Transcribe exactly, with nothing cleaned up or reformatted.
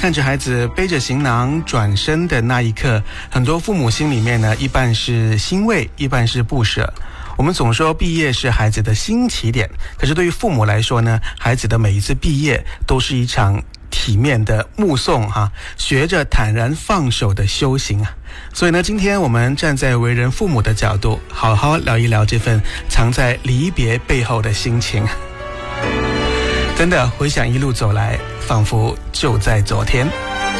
看着孩子背着行囊转身的那一刻，很多父母心里面呢，一半是欣慰，一半是不舍。我们总说毕业是孩子的新起点，可是对于父母来说呢，孩子的每一次毕业都是一场体面的目送哈、啊，学着坦然放手的修行啊。所以呢，今天我们站在为人父母的角度，好好聊一聊这份藏在离别背后的心情。真的回想一路走来，仿佛就在昨天。